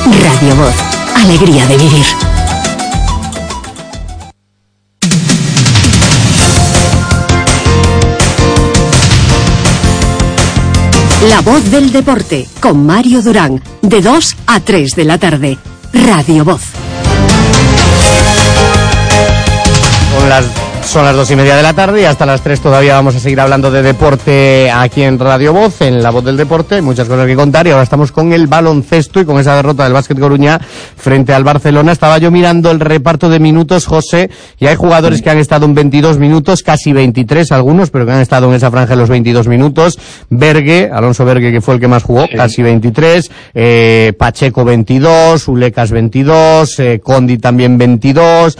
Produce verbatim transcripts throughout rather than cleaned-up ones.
Radio Voz, alegría de vivir. La Voz del Deporte, con Mario Durán, de dos a tres de la tarde. Radio Voz. Son las, son las dos y media de la tarde y hasta las tres todavía vamos a seguir hablando de deporte aquí en Radio Voz, en La Voz del Deporte. Hay muchas cosas que contar y ahora estamos con el baloncesto y con esa derrota del Básquet Coruña frente al Barcelona. Estaba yo mirando el reparto de minutos, José, y hay jugadores que han estado en veintidós minutos, casi veintitrés algunos, pero que han estado en esa franja de los veintidós minutos. Bergue, Alonso Bergue, que fue el que más jugó, sí. casi veintitrés, eh, Pacheco veintidós, Ulecas veintidós, eh, Condi también veintidós,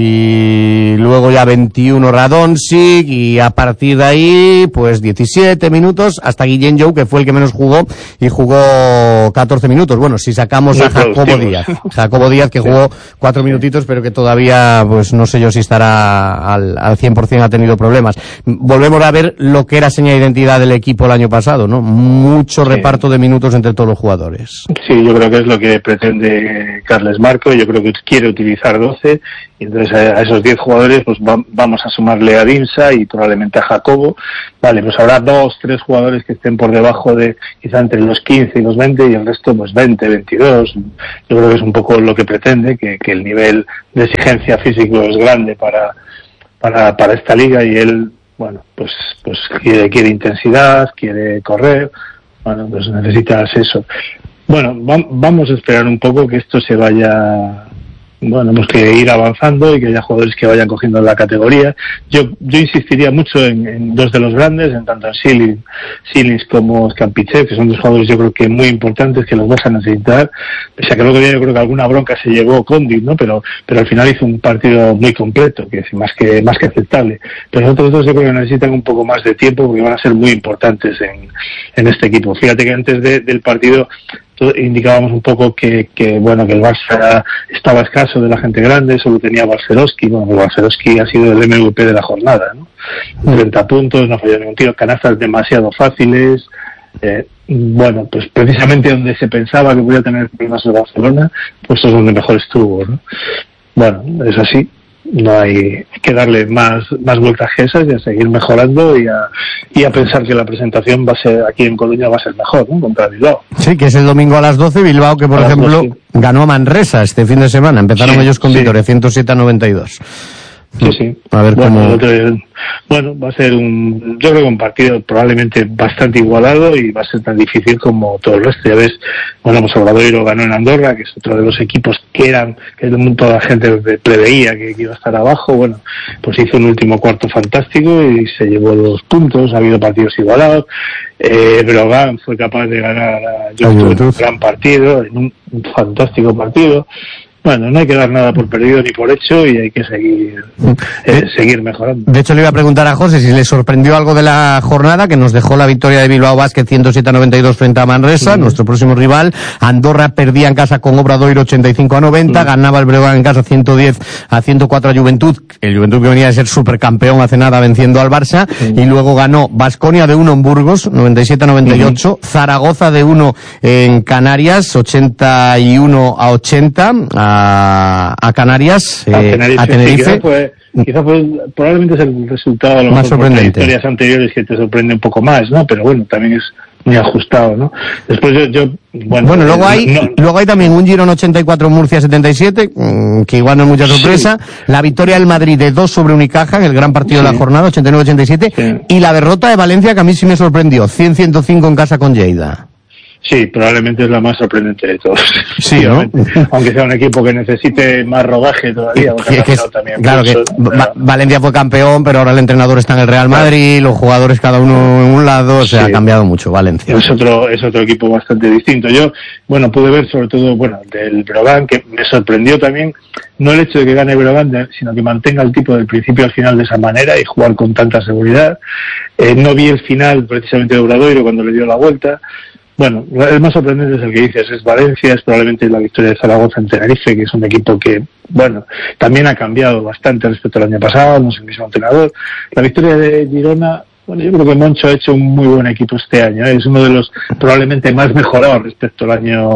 y luego ya veintiuno Radončić, y a partir de ahí, pues diecisiete minutos, hasta Guillén Jou, que fue el que menos jugó, y jugó catorce minutos. Bueno, si sacamos Muy a Jacobo Díaz. Jacobo Díaz, que sí. jugó cuatro minutitos, pero que todavía, pues no sé yo si estará al, al cien por cien, ha tenido problemas. Volvemos a ver lo que era seña de identidad del equipo el año pasado, ¿no? Mucho sí. reparto de minutos entre todos los jugadores. Sí, yo creo que es lo que pretende Carles Marco. Yo creo que quiere utilizar doce, y entonces a esos diez jugadores pues va, vamos a sumarle a Dimsa y probablemente a Jacobo. Vale, pues habrá dos, tres jugadores que estén por debajo de, quizá entre los quince y los veinte, y el resto pues veinte, veintidós. Yo creo que es un poco lo que pretende, que, que el nivel de exigencia físico es grande para, para, para esta liga, y él, bueno, pues, pues quiere, quiere intensidad, quiere correr. Bueno, pues necesitas eso. Bueno, va, vamos a esperar un poco que esto se vaya. Bueno, hemos que ir avanzando y que haya jugadores que vayan cogiendo la categoría. Yo yo insistiría mucho en, en dos de los grandes, en tanto en Silins como Scampichev, que son dos jugadores yo creo que muy importantes, que los vas a necesitar. Pese a que luego yo creo que alguna bronca se llevó Condi, ¿no? Pero pero al final hizo un partido muy completo, que es más que más que aceptable. Pero los otros dos yo creo que necesitan un poco más de tiempo porque van a ser muy importantes en, en este equipo. Fíjate que antes de, del partido indicábamos un poco que, que bueno, que el Barça estaba escaso de la gente grande, solo tenía Barcelowski. Bueno, Barcelowski ha sido el M V P de la jornada, ¿no? treinta puntos, no falló ningún tiro, canastas demasiado fáciles. Eh, bueno, pues precisamente donde se pensaba que podía tener problemas el Barcelona, pues es donde mejor estuvo, ¿no? Bueno, es así. No hay que darle más más vueltas que esas y a seguir mejorando y a, y a pensar que la presentación va a ser aquí en Coruña va a ser mejor, ¿no? Contra Bilbao. Sí, que es el domingo a las doce. Bilbao, que por a ejemplo doce. Ganó a Manresa este fin de semana. Empezaron sí, ellos con sí. victoria, ciento siete a noventa y dos. Sí, sí. A ver bueno, cómo... otro, bueno, va a ser un, yo creo que un partido probablemente bastante igualado y va a ser tan difícil como todo el resto. Ya ves, bueno, pues Obradoiro ganó en Andorra, que es otro de los equipos que eran, que toda la gente preveía que, que iba a estar abajo. Bueno, pues hizo un último cuarto fantástico y se llevó los puntos. Ha habido partidos igualados. Eh, Brogan fue capaz de ganar a Juventud en un gran partido, en un, un fantástico partido. Bueno, no hay que dar nada por perdido ni por hecho y hay que seguir eh, seguir mejorando. De hecho, le iba a preguntar a José si le sorprendió algo de la jornada, que nos dejó la victoria de Bilbao Basket ciento siete a noventa y dos frente a Manresa, sí. nuestro próximo rival. Andorra perdía en casa con Obradoiro ochenta y cinco a noventa, sí. ganaba el Breogán en casa ciento diez a ciento cuatro a Juventud, el Juventud que venía de ser supercampeón hace nada venciendo al Barça, sí. y luego ganó Baskonia de uno en Burgos, noventa y siete a noventa y ocho, sí. Zaragoza de uno en Canarias, ochenta y uno a ochenta, a A, a Canarias, eh, a Tenerife. A Tenerife. Sí, quizá fue, quizá fue, probablemente es el resultado a lo más mejor sorprendente. De historias anteriores que te sorprende un poco más, ¿no? Pero bueno, también es muy ajustado, ¿no? Después yo, yo bueno, bueno luego hay, no, luego hay también un Girona ochenta y cuatro, Murcia setenta y siete, que igual no es mucha sorpresa. Sí. La victoria del Madrid de dos sobre Unicaja, en el gran partido sí. de la jornada, ochenta y nueve a ochenta y siete. Sí. Y la derrota de Valencia, que a mí sí me sorprendió, cien a ciento cinco en casa con Lleida. Sí, probablemente es la más sorprendente de todos. Sí, ¿no? Aunque sea un equipo que necesite más rodaje todavía. Que, que es, también claro mucho, que pero... Va- Valencia fue campeón, pero ahora el entrenador está en el Real Madrid, los jugadores cada uno en un lado, o sea, sí. ha cambiado mucho Valencia. Es otro, es otro equipo bastante distinto. Yo, bueno, pude ver sobre todo, bueno, del Breogán, que me sorprendió también, no el hecho de que gane Breogán, sino que mantenga el tipo del principio al final de esa manera y jugar con tanta seguridad. Eh, no vi el final precisamente de Obradoiro cuando le dio la vuelta. Bueno, el más sorprendente es el que dices, es Valencia, es probablemente la victoria de Zaragoza en Tenerife, que es un equipo que, bueno, también ha cambiado bastante respecto al año pasado, no es el mismo entrenador. La victoria de Girona, bueno, yo creo que Moncho ha hecho un muy buen equipo este año, ¿eh? Es uno de los probablemente más mejorados respecto al año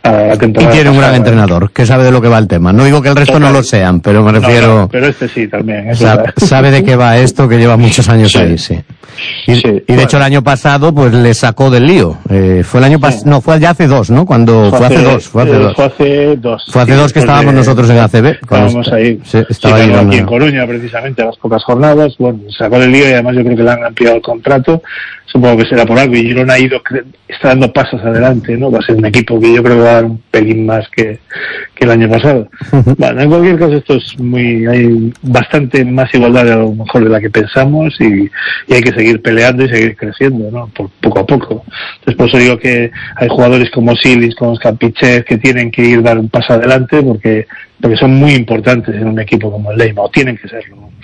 a la temporada. Y tiene un gran pasada. entrenador que sabe de lo que va el tema. No digo que el resto Total. no lo sean, pero me refiero... No, no, pero este sí también. Sabe, sabe de qué va esto, que lleva muchos años sí. ahí, sí. Y, sí, y de bueno. hecho el año pasado pues le sacó del lío. Eh, fue el año pasado, sí. no, fue ya hace dos, ¿no? Cuando fue, fue hace, hace dos, fue hace eh, dos. Fue hace dos. Fue hace sí, dos que estábamos de, nosotros en A C B. Estábamos ahí. Sí, estaba sí, ahí aquí en Coruña precisamente a las pocas jornadas. Bueno, sacó del lío y además yo creo que le han ampliado el contrato. Supongo que será por algo y Girona ha ido, está dando pasos adelante, ¿no? Va a ser un equipo que yo creo que va a dar un pelín más que, que el año pasado. Uh-huh. Bueno, en cualquier caso esto es muy, hay bastante más igualdad a lo mejor de la que pensamos y, y hay que seguir peleando y seguir creciendo, ¿no? Por, poco a poco. Entonces por eso digo que hay jugadores como Silis, como Scampiché que tienen que ir dar un paso adelante porque, porque son muy importantes en un equipo como el Leima, o tienen que serlo, vamos.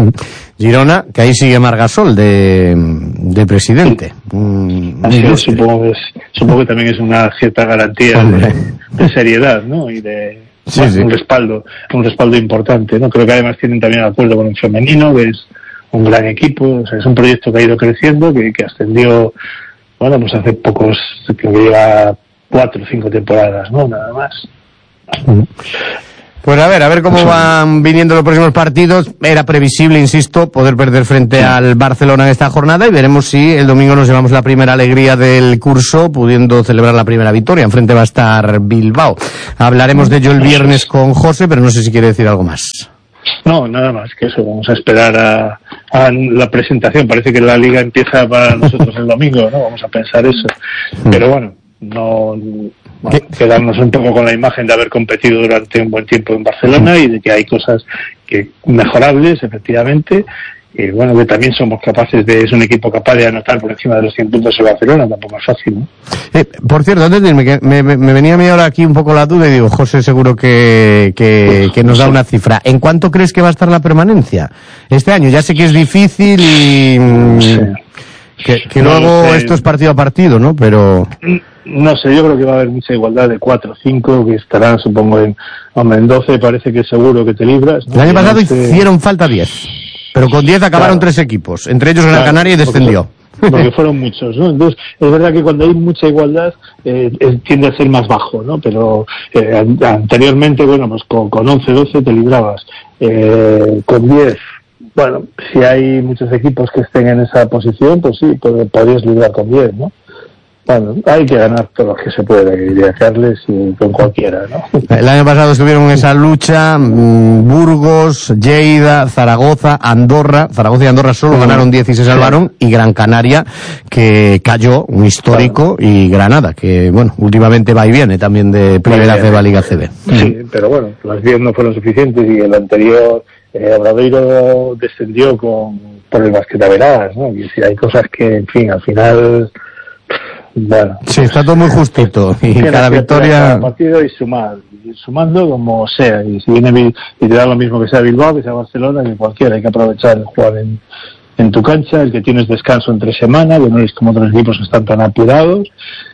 Girona, que ahí sigue Margasol de, de presidente. Mm, Así es, supongo, que es, supongo que también es una cierta garantía de, de seriedad, ¿no? Y de sí, bueno, sí. un respaldo, un respaldo importante, ¿no? Creo que además tienen también acuerdo con el femenino, que es un gran equipo, o sea, es un proyecto que ha ido creciendo, que, que ascendió, bueno, pues hace pocos, creo que lleva cuatro o cinco temporadas, ¿no? Nada más. Mm. Pues a ver, a ver cómo van viniendo los próximos partidos. Era previsible, insisto, poder perder frente sí. al Barcelona en esta jornada y veremos si el domingo nos llevamos la primera alegría del curso, pudiendo celebrar la primera victoria. Enfrente va a estar Bilbao. Hablaremos de ello el viernes con José, pero no sé si quiere decir algo más. No, nada más que eso. Vamos a esperar a, a la presentación. Parece que la liga empieza para nosotros el domingo, ¿no? Vamos a pensar eso. Pero bueno, no... Bueno, quedarnos un poco con la imagen de haber competido durante un buen tiempo en Barcelona y de que hay cosas que mejorables, efectivamente, y bueno, que también somos capaces de, es un equipo capaz de anotar por encima de los cien puntos en Barcelona, tampoco es fácil, ¿no? Eh, por cierto, antes de irme, que me, me, me venía a mí ahora aquí un poco la duda y digo, José seguro que, que, que nos da una cifra. ¿En cuánto crees que va a estar la permanencia este año? Ya sé que es difícil y... No sé. Que, que no, luego no sé. Esto es partido a partido, ¿no? Pero... No sé, yo creo que va a haber mucha igualdad de cuatro o cinco, que estarán, supongo, en, hombre, en doce parece que seguro que te libras, ¿no? El año pasado no sé... hicieron falta diez, pero con diez acabaron claro. tres equipos, entre ellos Gran claro, Canaria y descendió. Porque, porque fueron muchos, ¿no? Entonces, es verdad que cuando hay mucha igualdad eh, tiende a ser más bajo, ¿no? Pero eh, anteriormente, bueno, pues con, con once, doce te librabas, eh, con diez... Bueno, si hay muchos equipos que estén en esa posición, pues sí, pues, podrías librar con diez, ¿no? Bueno, hay que ganar todos los que se pueda, que diría Carles, y con cualquiera, ¿no? El año pasado estuvieron en esa lucha mmm, Burgos, Lleida, Zaragoza, Andorra. Zaragoza y Andorra solo mm. ganaron diez y se salvaron, sí. y Gran Canaria, que cayó, un histórico, claro. y Granada, que, bueno, últimamente va y viene también de Primera C B a Liga C B. Sí, pero bueno, las diez no fueron suficientes y el anterior... Eh, Obradoiro descendió con por el Basquetaveradas, ¿no? Y si hay cosas que, en fin, al final, bueno. Sí, está todo muy justito y cada victoria. Cada partido y sumar, y sumando como sea. Y si viene y te da lo mismo que sea Bilbao, que sea Barcelona, que cualquiera, hay que aprovechar el jugar en, en tu cancha, el que tienes descanso entre semana, que no es como otros equipos que están tan apurados.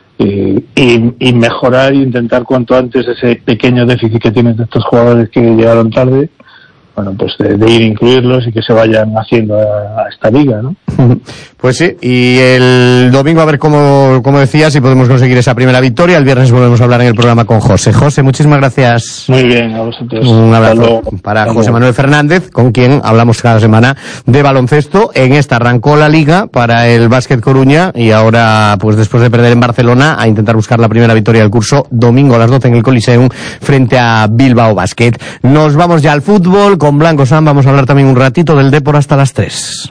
Y, y, y mejorar e intentar cuanto antes ese pequeño déficit que tienes de estos jugadores que llegaron tarde. Bueno, pues de, de ir a incluirlos y que se vayan haciendo a, a esta liga, ¿no? Pues sí, y el domingo a ver cómo, como decías, si podemos conseguir esa primera victoria. El viernes volvemos a hablar en el programa con José. José, muchísimas gracias. Muy bien, a vosotros. Un abrazo para Hasta José Manuel Fernández, con quien hablamos cada semana de baloncesto. En esta arrancó la liga para el Básquet Coruña y ahora, pues después de perder en Barcelona, a intentar buscar la primera victoria del curso, domingo a las doce en el Coliseum frente a Bilbao Basket. Nos vamos ya al fútbol. Con Blanco Sam vamos a hablar también un ratito del Depor hasta las tres.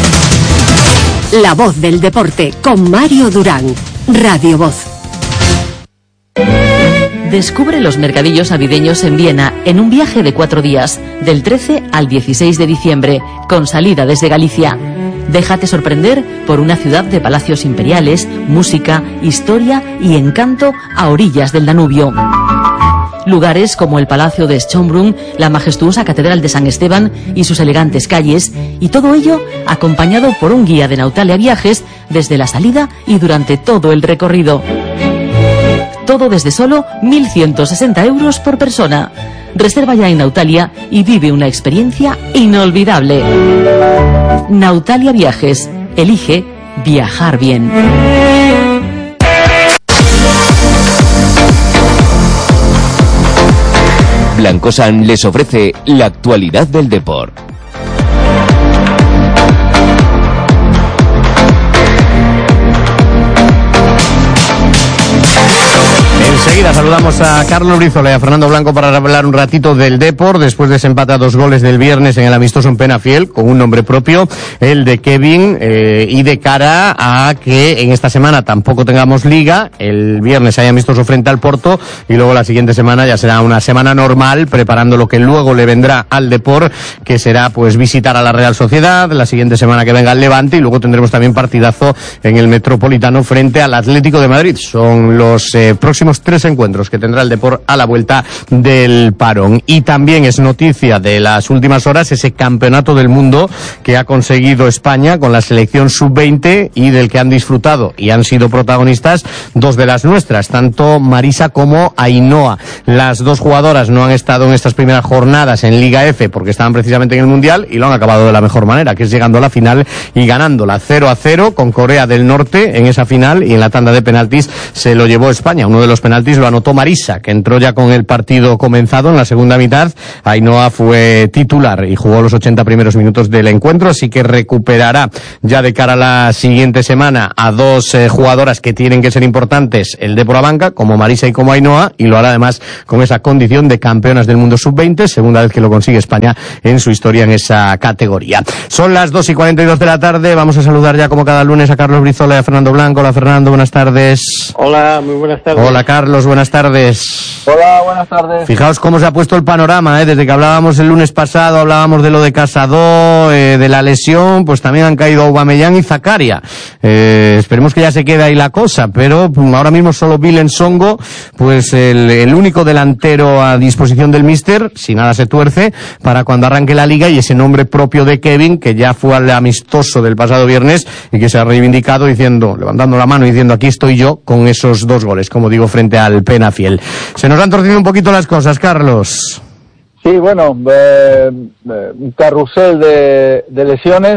La voz del deporte con Mario Durán. Radio Voz. Descubre los mercadillos navideños en Viena en un viaje de cuatro días, del trece al dieciséis de diciembre, con salida desde Galicia. Déjate sorprender por una ciudad de palacios imperiales, música, historia y encanto a orillas del Danubio. Lugares como el Palacio de Schönbrunn, la majestuosa Catedral de San Esteban y sus elegantes calles, y todo ello acompañado por un guía de Nautalia Viajes desde la salida y durante todo el recorrido. Todo desde solo mil ciento sesenta euros por persona. Reserva ya en Nautalia y vive una experiencia inolvidable. Nautalia Viajes. Elige viajar bien. Blancosan les ofrece la actualidad del deporte. Enseguida saludamos a Carlos Brizola y a Fernando Blanco para hablar un ratito del Depor, después de ese empate a dos goles del viernes en el amistoso en Penafiel, con un nombre propio, el de Kevin, eh, y de cara a que en esta semana tampoco tengamos liga, el viernes hay amistoso frente al Porto, y luego la siguiente semana ya será una semana normal, preparando lo que luego le vendrá al Depor, que será pues visitar a la Real Sociedad, la siguiente semana que venga el Levante, y luego tendremos también partidazo en el Metropolitano frente al Atlético de Madrid. Son los eh, próximos tres encuentros que tendrá el Depor a la vuelta del parón. Y también es noticia de las últimas horas ese campeonato del mundo que ha conseguido España con la selección sub veinte y del que han disfrutado y han sido protagonistas dos de las nuestras, tanto Marisa como Ainhoa. Las dos jugadoras no han estado en estas primeras jornadas en Liga F porque estaban precisamente en el Mundial y lo han acabado de la mejor manera, que es llegando a la final y ganándola cero a cero con Corea del Norte en esa final, y en la tanda de penaltis se lo llevó España. Uno de los penaltis lo anotó Marisa, que entró ya con el partido comenzado en la segunda mitad. Ainhoa fue titular y jugó los ochenta primeros minutos del encuentro, así que recuperará ya de cara a la siguiente semana a dos eh, jugadoras que tienen que ser importantes, el Depor a banca, como Marisa y como Ainhoa, y lo hará además con esa condición de campeonas del mundo sub veinte, segunda vez que lo consigue España en su historia en esa categoría. Son las dos y cuarenta y dos de la tarde, vamos a saludar ya como cada lunes a Carlos Brizola y a Fernando Blanco. Hola Fernando, buenas tardes. Hola, muy buenas tardes. Hola Carlos, buenas tardes. Hola, buenas tardes. Fijaos cómo se ha puesto el panorama, ¿eh? Desde que hablábamos el lunes pasado, hablábamos de lo de Casado, eh, de la lesión, pues también han caído Aubameyang y Zakaria. Eh, esperemos que ya se quede ahí la cosa, pero ahora mismo solo Bilen Songo, pues el, el único delantero a disposición del míster, si nada se tuerce, para cuando arranque la liga, y ese nombre propio de Kevin, que ya fue al amistoso del pasado viernes y que se ha reivindicado diciendo, levantando la mano y diciendo aquí estoy yo con esos dos goles, como digo, frente al Penafiel. Se nos han torcido un poquito las cosas, Carlos. Sí, bueno, eh, un carrusel de, de lesiones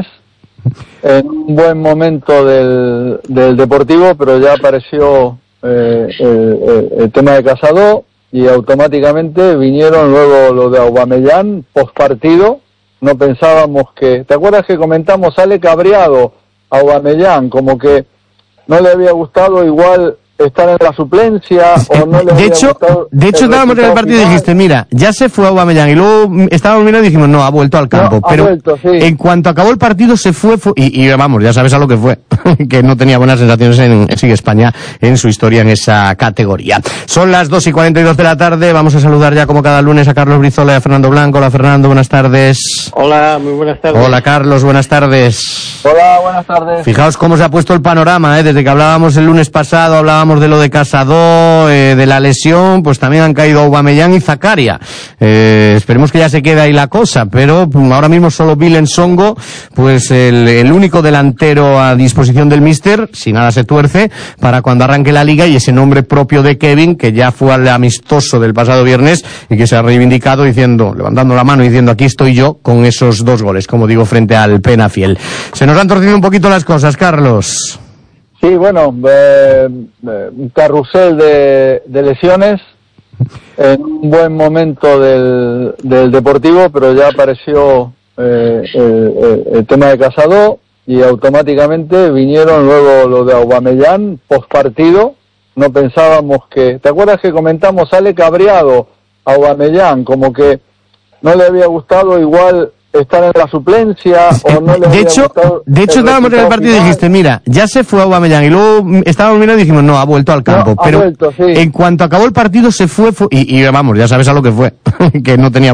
en un buen momento del, del Deportivo, pero ya apareció eh, el, el tema de Casado y automáticamente vinieron luego lo de Aubameyang post partido. No pensábamos que, ¿te acuerdas que comentamos? Sale cabreado Aubameyang, como que no le había gustado igual estar en la suplencia o no le de había hecho, gustado. De hecho, estábamos en el partido final. Y dijiste, mira, ya se fue Aubameyang, y luego estábamos mirando y dijimos, no, ha vuelto al campo. No, pero vuelto, sí. En cuanto acabó el partido se fue, fue y, y vamos, ya sabes a lo que fue, que no tenía buenas sensaciones en, en Sigue España en su historia en esa categoría. Son las dos y cuarenta y dos de la tarde, vamos a saludar ya como cada lunes a Carlos Brizola y a Fernando Blanco. Hola Fernando, buenas tardes. Hola, muy buenas tardes. Hola Carlos, buenas tardes. Hola, buenas tardes. Fijaos cómo se ha puesto el panorama, ¿eh? Desde que hablábamos el lunes pasado, hablábamos de lo de Casado, eh, de la lesión, pues también han caído Aubameyang y Zakaria. Eh, esperemos que ya se quede ahí la cosa, pero ahora mismo solo Bilen Songo, pues el, el único delantero a disposición del míster, si nada se tuerce, para cuando arranque la liga, y ese nombre propio de Kevin, que ya fue al amistoso del pasado viernes y que se ha reivindicado diciendo, levantando la mano y diciendo aquí estoy yo con esos dos goles, como digo, frente al Penafiel. Se nos han torcido un poquito las cosas, Carlos. Sí, bueno, eh, un carrusel de, de lesiones en un buen momento del, del Deportivo, pero ya apareció eh, el, el tema de Casado y automáticamente vinieron luego lo de Aubameyang post partido. No pensábamos que, ¿te acuerdas que comentamos? Sale cabreado Aubameyang, como que no le había gustado igual estar en la suplencia o no le de había hecho, gustado. De hecho, estábamos en el partido final. Y dijiste, mira, ya se fue Aubameyang, y luego estábamos mirando y dijimos, no, ha vuelto al campo. No, pero vuelto, sí. En cuanto acabó el partido se fue, fue y, y vamos, ya sabes a lo que fue, que no tenía